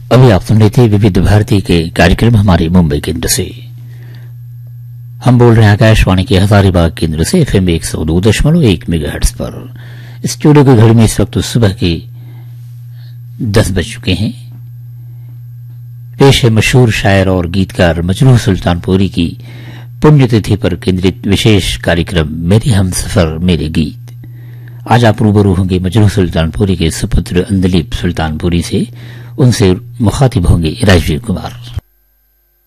अभी आप सुन रहे थे विविध भारती के कार्यक्रम हमारे मुंबई केंद्र से। हम बोल रहे हैं आकाशवाणी के हजारीबाग केंद्र से FM 102.1 मेगाहर्ट्ज पर। स्टूडियो के घड़ी में इस वक्त सुबह के 10 बज चुके हैं। पेश है मशहूर शायर और गीतकार मजरूह सुल्तानपुरी की पुण्यतिथि पर केंद्रित विशेष कार्यक्रम मेरे हमसफर मेरे गीत। आज आप रूबरू होंगे मजरूह सुल्तानपुरी के सुपुत्र अंदलीप सुल्तानपुरी से। उनसे मुखातिब होंगे राजवीर कुमार।